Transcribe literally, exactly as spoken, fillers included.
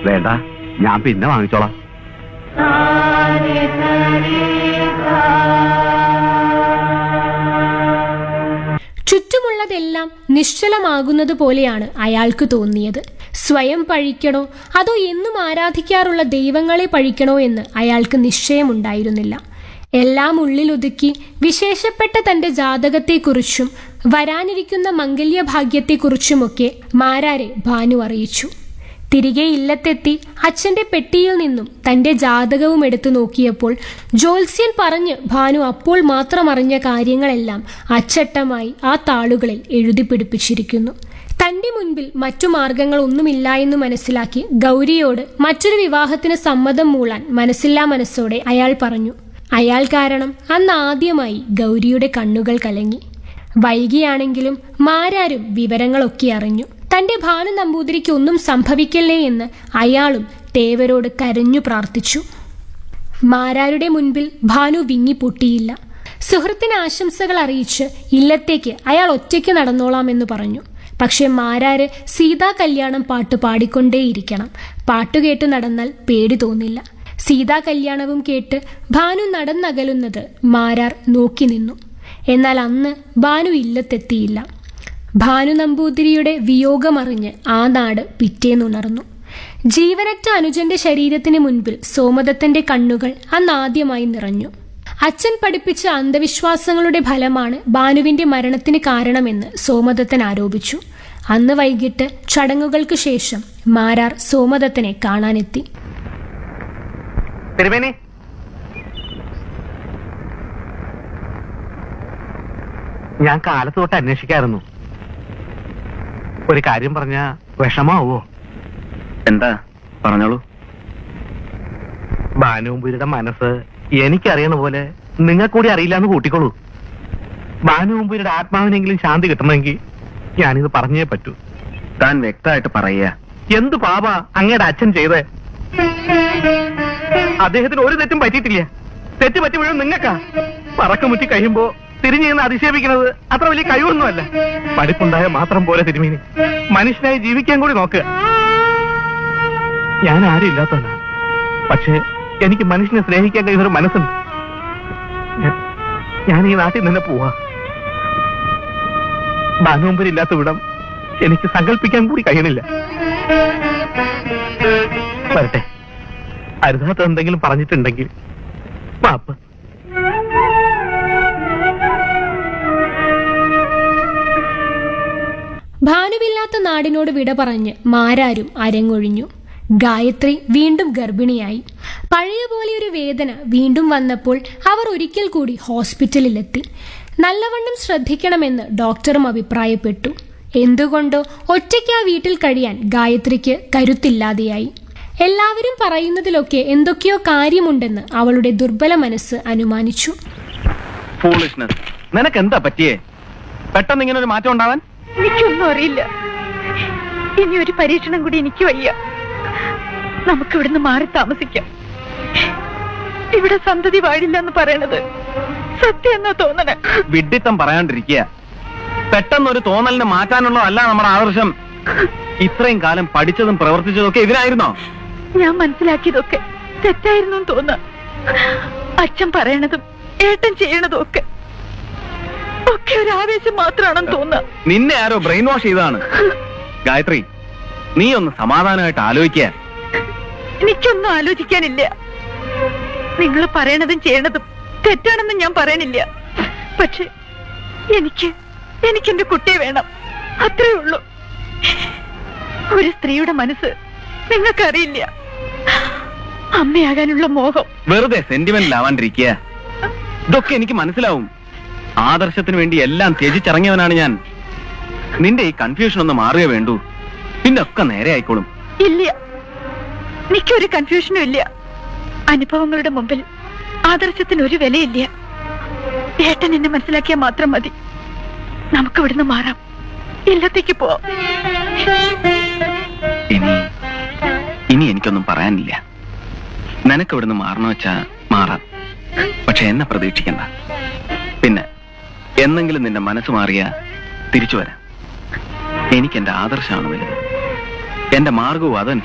വേണ്ട, ഞാൻ പിന്നെ വാങ്ങിച്ചോളാം. ചുറ്റുമുള്ളതെല്ലാം നിശ്ചലമാകുന്നത് പോലെയാണ് അയാൾക്ക് തോന്നിയത്. സ്വയം പഴിക്കണോ അതോ എന്നും ആരാധിക്കാറുള്ള ദൈവങ്ങളെ പഴിക്കണോ എന്ന് അയാൾക്ക് നിശ്ചയമുണ്ടായിരുന്നില്ല. എല്ലാം ഉള്ളിലൊതുക്കി വിശേഷപ്പെട്ട തന്റെ ജാതകത്തെക്കുറിച്ചും വരാനിരിക്കുന്ന മംഗല്യഭാഗ്യത്തെക്കുറിച്ചുമൊക്കെ മാരാരെ ഭാനു അറിയിച്ചു. തിരികെ ഇല്ലത്തെത്തി അച്ഛന്റെ പെട്ടിയിൽ നിന്നും തന്റെ ജാതകവും എടുത്തു നോക്കിയപ്പോൾ ജ്യോത്സ്യൻ പറഞ്ഞ് ഭാനു അപ്പോൾ മാത്രം അറിഞ്ഞ കാര്യങ്ങളെല്ലാം അച്ചട്ടമായി ആ താളുകളിൽ എഴുതി പിടിപ്പിച്ചിരിക്കുന്നു. തന്റെ മുൻപിൽ മറ്റു മാർഗങ്ങളൊന്നുമില്ല എന്ന് മനസ്സിലാക്കി ഗൗരിയോട് മറ്റൊരു വിവാഹത്തിന് സമ്മതം മൂളാൻ മനസ്സില്ലാ മനസ്സോടെ അയാൾ പറഞ്ഞു. അയാൾ കാരണം അന്ന് ആദ്യമായി ഗൗരിയുടെ കണ്ണുകൾ കലങ്ങി. വൈകിയാണെങ്കിലും മാരാരും വിവരങ്ങളൊക്കെ അറിഞ്ഞു. തന്റെ ഭാനു നമ്പൂതിരിക്ക് ഒന്നും സംഭവിക്കല്ലേ എന്ന് അയാളും തേവരോട് കരഞ്ഞു പ്രാർത്ഥിച്ചു. മാരാരുടെ മുൻപിൽ ഭാനു വിങ്ങിപ്പൊട്ടിയില്ല. സുഹൃത്തിന് ആശംസകൾ അറിയിച്ച് ഇല്ലത്തേക്ക് അയാൾ ഒറ്റയ്ക്ക് നടന്നോളാമെന്ന് പറഞ്ഞു. പക്ഷെ മാരാര് സീതാ കല്യാണം പാട്ട് പാടിക്കൊണ്ടേയിരിക്കണം. പാട്ടുകേട്ട് നടന്നാൽ പേടി തോന്നില്ല. സീതാ കല്യാണവും കേട്ട് ഭാനു നടന്നകലുന്നത് മാരാർ നോക്കി നിന്നു. എന്നാൽ അന്ന് ഭാനു ഇല്ലത്തെത്തിയില്ല. ഭാനു നമ്പൂതിരിയുടെ വിയോഗമറിഞ്ഞ് ആ നാട് പിറ്റേന്നുണർന്നു. ജീവനറ്റ അനുജന്റെ ശരീരത്തിന് മുൻപിൽ സോമദത്തന്റെ കണ്ണുകൾ അന്നാദ്യമായി നിറഞ്ഞു. അച്ഛൻ പഠിപ്പിച്ച അന്ധവിശ്വാസങ്ങളുടെ ഫലമാണ് ഭാനുവിന്റെ മരണത്തിന് കാരണമെന്ന് സോമദത്തൻ ആരോപിച്ചു. അന്ന് വൈകിട്ട് ചടങ്ങുകൾക്ക് ശേഷം മാരാർ സോമദത്തനെ കാണാനെത്തി. ഞാൻ കാലത്ത് തൊട്ട് അന്വേഷിക്കായിരുന്നു. ഒരു കാര്യം പറഞ്ഞ വിഷമാവോ? എന്താ പറഞ്ഞോളൂ. ഭാനുമ്പുരിയുടെ മനസ്സ് എനിക്കറിയണ പോലെ നിങ്ങൾക്കൂടി അറിയില്ല എന്ന് കൂട്ടിക്കോളൂ. ഭാനുമ്പുരിയുടെ ആത്മാവിനെങ്കിലും ശാന്തി കിട്ടണമെങ്കിൽ ഞാനിത് പറഞ്ഞേ പറ്റൂ. താൻ വ്യക്തമായിട്ട് പറയുക. എന്ത് പാപ അങ്ങയുടെ അച്ഛൻ ചെയ്തേ? അദ്ദേഹത്തിന് ഒരു തെറ്റും പറ്റിയിട്ടില്ല. തെറ്റ് പറ്റി മുഴുവൻ നിങ്ങൾക്കാ. പറക്കമുറ്റി കഴിയുമ്പോ തിരിഞ്ഞു നിന്ന് അധിക്ഷേപിക്കുന്നത് അത്ര വലിയ കഴിവൊന്നുമല്ല. പഠിപ്പുണ്ടായ മാത്രം പോലെ തിരുമേനി മനുഷ്യനായി ജീവിക്കാൻ കൂടി നോക്കുക. ഞാൻ ആരും ഇല്ലാത്തവനാ, പക്ഷേ എനിക്ക് മനുഷ്യനെ സ്നേഹിക്കാൻ കഴിയുന്നൊരു മനസ്സുണ്ട്. ഞാൻ ഈ നാട്ടിൽ നിന്ന് പോവാ. ഭാനുമ്പരില്ലാത്ത വിടം എനിക്ക് സങ്കല്പിക്കാൻ കൂടി കഴിയണില്ല. വരട്ടെ. അരുതാത്ത എന്തെങ്കിലും പറഞ്ഞിട്ടുണ്ടെങ്കിൽ പാപ്പ്. ഭാനുവില്ലാത്ത നാടിനോട് വിട പറഞ്ഞ് മാരാരും അരങ്ങൊഴിഞ്ഞു. ഗായത്രി വീണ്ടും ഗർഭിണിയായി. പഴയ പോലെ ഒരു വേദന വീണ്ടും വന്നപ്പോൾ അവർ ഒരിക്കൽ കൂടി ഹോസ്പിറ്റലിലെത്തി. നല്ലവണ്ണം ശ്രദ്ധിക്കണമെന്ന് ഡോക്ടറും അഭിപ്രായപ്പെട്ടു. എന്തുകൊണ്ടോ ഒറ്റയ്ക്ക് ആ വീട്ടിൽ കഴിയാൻ ഗായത്രിക്ക് കരുത്തില്ലാതെയായി. എല്ലാവരും പറയുന്നതിലൊക്കെ എന്തൊക്കെയോ കാര്യമുണ്ടെന്ന് അവളുടെ ദുർബല മനസ്സ് അനുമാനിച്ചു. നിനക്ക് എന്താ പറ്റിയേ? പെട്ടെന്ന് ഇങ്ങനെ ഒരു മാറ്റം ഉണ്ടാവാൻ? എനിക്കൊന്നും അറിയില്ല. ഇനി ഒരു പരീക്ഷണം കൂടി എനിക്ക് വയ്യ. നമുക്ക് ഇവിടുന്ന് മാറി താമസിക്കാം. ഇവിടെ സന്തതി വാഴില്ലെന്ന് പറയണത് സത്യം എന്നോ തോന്നണ? വിഡ്ഢിത്തം പറയാണ്ടിരിക്കുക. പെട്ടെന്നൊരു തോന്നലിനെ മാറ്റാനുള്ളതല്ല നമ്മുടെ ആദർശം. ഇത്രയും കാലം പഠിച്ചതും പ്രവർത്തിച്ചതും ഒക്കെ ഇതിനായിരുന്നോ? ഞാൻ മനസ്സിലാക്കിയതൊക്കെ തെറ്റായിരുന്നു തോന്നുക. അച്ഛൻ പറയണതും ഏട്ടൻ ചെയ്യണതും ഒക്കെ ഒക്കെ ഒരു ആവേശം മാത്രമാണെന്ന് തോന്നുക. നിന്നെ ആരോ ബ്രെയിൻ വാഷ് ചെയ്തതാണ്. ഗായത്രി, നീ ഒന്ന് സമാധാനമായിട്ട് ആലോചിക്കുക. എനിക്കൊന്നും ആലോചിക്കാനില്ല. നിങ്ങൾ പറയണതും ചെയ്യണതും തെറ്റാണെന്ന് ഞാൻ പറയണില്ല. പക്ഷെ എനിക്ക് എനിക്കെന്റെ കുട്ടിയെ വേണം, അത്രേ ഉള്ളൂ. ഒരു സ്ത്രീയുടെ മനസ്സ് നിങ്ങൾക്കറിയില്ല. അമ്മയാകാനുള്ള മോഹം. വെറുതെ സെന്റിമെന്റൽ ആവാണ്ടിരിക്കുക. ഇതൊക്കെ എനിക്ക് മനസ്സിലാവും. ആദർശത്തിന് വേണ്ടി എല്ലാം ത്യജിച്ചിറങ്ങിയവനാണ് ഞാൻ. നിന്റെ ഈ കൺഫ്യൂഷൻ ഒന്ന് മാറുക വേണ്ടൂ, പിന്നെ ഒക്കെ നേരെ ആയിക്കോളും. ഇല്ല, എനിക്കൊരു കൺഫ്യൂഷനും ഇല്ല. അനുഭവങ്ങളുടെ മുമ്പിൽ ആദർശത്തിന് ഒരു വിലയില്ല. ഏട്ടൻ എന്നെ മനസ്സിലാക്കിയാൽ മാത്രം മതി. നമുക്ക് ഇവിടുന്ന് മാറാം, ഇല്ലത്തേക്ക് പോവാം. ഇനി ഇനി എനിക്കൊന്നും പറയാനില്ല. നിനക്ക് ഇവിടുന്ന് മാറണമെന്ന് വെച്ചാ മാറാം, പക്ഷെ എന്നെ പ്രതീക്ഷിക്കണ്ട. പിന്നെ എന്നെങ്കിലും നിന്റെ മനസ്സ് മാറിയ തിരിച്ചു വരാം. എനിക്ക് എന്റെ ആദർശമാണ് വലുത്. എന്റെ മാർഗവും അതനുസരിച്ച്